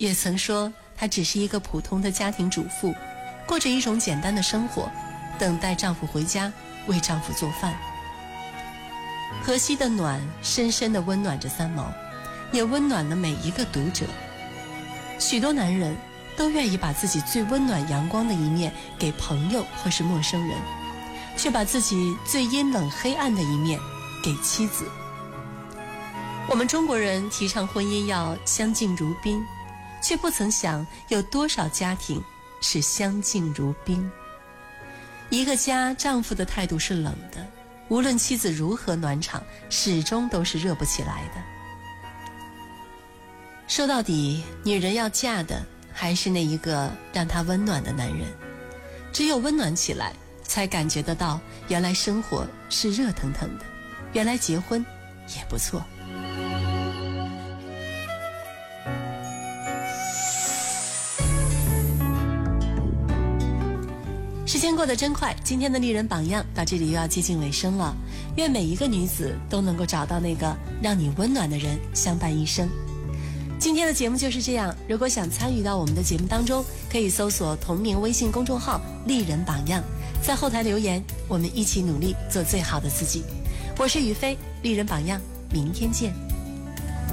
也曾说她只是一个普通的家庭主妇，过着一种简单的生活，等待丈夫回家为丈夫做饭。荷西的暖深深地温暖着三毛，也温暖了每一个读者。许多男人都愿意把自己最温暖阳光的一面给朋友或是陌生人，却把自己最阴冷黑暗的一面给妻子。我们中国人提倡婚姻要相敬如宾，却不曾想有多少家庭是相敬如冰。一个家，丈夫的态度是冷的，无论妻子如何暖场，始终都是热不起来的。说到底，女人要嫁的还是那一个让她温暖的男人。只有温暖起来，才感觉得到原来生活是热腾腾的，原来结婚也不错。时间过得真快，今天的丽人榜样到这里又要接近尾声了。愿每一个女子都能够找到那个让你温暖的人，相伴一生。今天的节目就是这样，如果想参与到我们的节目当中，可以搜索同名微信公众号丽人榜样，在后台留言，我们一起努力做最好的自己。我是雨飞，丽人榜样，明天见。